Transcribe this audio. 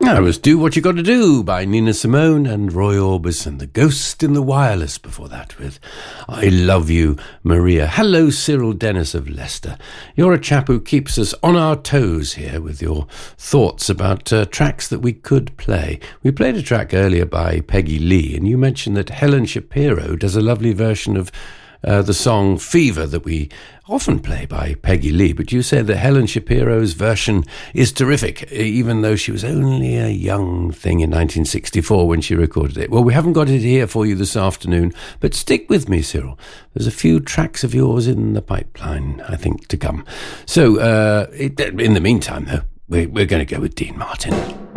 That was Do What You Gotta Do by Nina Simone and Roy Orbison. The Ghost in the Wireless before that with I Love You, Maria. Hello, Cyril Dennis of Leicester. You're a chap who keeps us on our toes here with your thoughts about tracks that we could play. We played a track earlier by Peggy Lee, and you mentioned that Helen Shapiro does a lovely version of the song Fever that we often play by Peggy Lee, but you said that Helen Shapiro's version is terrific, even though she was only a young thing in 1964 when she recorded it. Well, we haven't got it here for you this afternoon, but stick with me, Cyril. There's a few tracks of yours in the pipeline, I think, to come. So, in the meantime, though, we're going to go with Dean Martin.